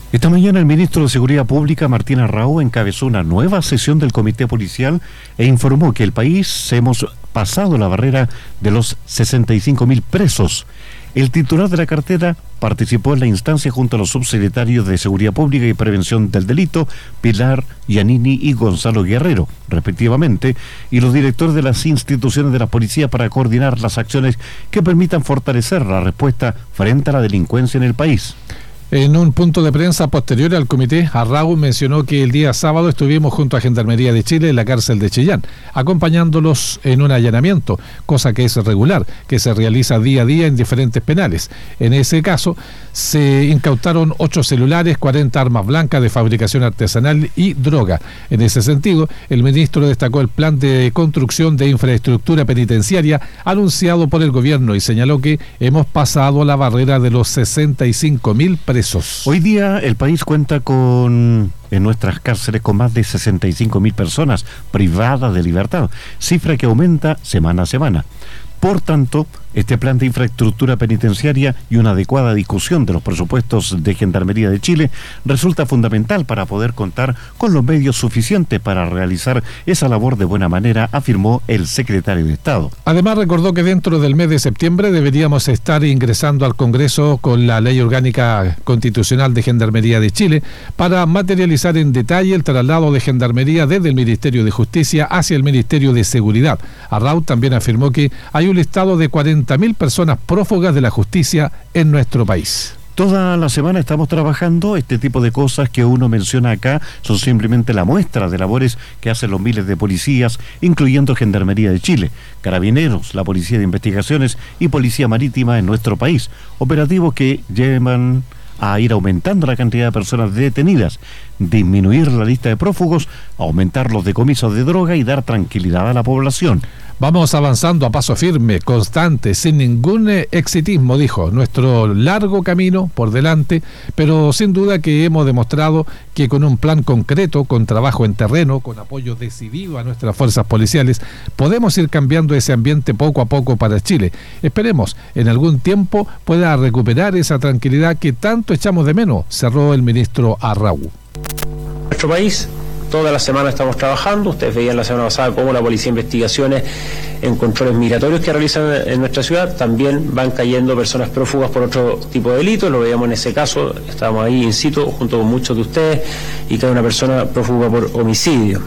Esta mañana el ministro de Seguridad Pública, Martín Arrau, encabezó una nueva sesión del Comité Policial e informó que el país hemos pasado la barrera de los 65.000 presos. El titular de la cartera participó en la instancia junto a los subsecretarios de Seguridad Pública y Prevención del Delito, Pilar Giannini y Gonzalo Guerrero, respectivamente, y los directores de las instituciones de la policía para coordinar las acciones que permitan fortalecer la respuesta frente a la delincuencia en el país. En un punto de prensa posterior al comité, Arrau mencionó que el día sábado estuvimos junto a Gendarmería de Chile en la cárcel de Chillán, acompañándolos en un allanamiento, cosa que es regular, que se realiza día a día en diferentes penales. En ese caso, se incautaron 8 celulares, 40 armas blancas de fabricación artesanal y droga. En ese sentido, el ministro destacó el plan de construcción de infraestructura penitenciaria anunciado por el gobierno y señaló que hemos pasado la barrera de los 65.000 presos. Hoy día el país cuenta en nuestras cárceles con más de 65.000 personas privadas de libertad, cifra que aumenta semana a semana. Por tanto, este plan de infraestructura penitenciaria y una adecuada discusión de los presupuestos de Gendarmería de Chile resulta fundamental para poder contar con los medios suficientes para realizar esa labor de buena manera, afirmó el secretario de Estado. Además, recordó que dentro del mes de septiembre deberíamos estar ingresando al Congreso con la Ley Orgánica Constitucional de Gendarmería de Chile para materializar en detalle el traslado de Gendarmería desde el Ministerio de Justicia hacia el Ministerio de Seguridad. Arrau también afirmó que hay un listado de 40.000 personas prófugas de la justicia en nuestro país. Toda la semana estamos trabajando. Este tipo de cosas que uno menciona acá son simplemente la muestra de labores que hacen los miles de policías, incluyendo Gendarmería de Chile, Carabineros, la Policía de Investigaciones y Policía Marítima en nuestro país. Operativos que llevan a ir aumentando la cantidad de personas detenidas, disminuir la lista de prófugos, aumentar los decomisos de droga y dar tranquilidad a la población. Vamos avanzando a paso firme, constante, sin ningún exitismo, dijo. Nuestro largo camino por delante, pero sin duda que hemos demostrado que con un plan concreto, con trabajo en terreno, con apoyo decidido a nuestras fuerzas policiales, podemos ir cambiando ese ambiente poco a poco para Chile. Esperemos, en algún tiempo pueda recuperar esa tranquilidad que tanto echamos de menos, cerró el ministro Arrau. Nuestro país, toda la semana estamos trabajando. Ustedes veían la semana pasada cómo la Policía de Investigaciones en controles migratorios que realizan en nuestra ciudad también van cayendo personas prófugas por otro tipo de delitos. Lo veíamos en ese caso, estábamos ahí in situ junto con muchos de ustedes y cae una persona prófuga por homicidio.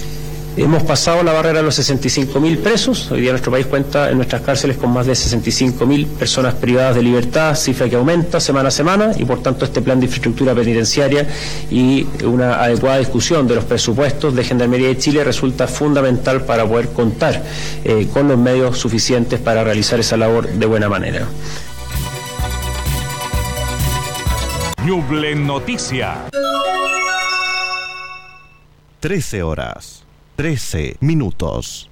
Hemos pasado la barrera de los 65.000 presos. Hoy día nuestro país cuenta en nuestras cárceles con más de 65.000 personas privadas de libertad, cifra que aumenta semana a semana, y por tanto este plan de infraestructura penitenciaria y una adecuada discusión de los presupuestos de Gendarmería de Chile resulta fundamental para poder contar con los medios suficientes para realizar esa labor de buena manera. Ñuble Noticia. 13 horas, 13 minutos.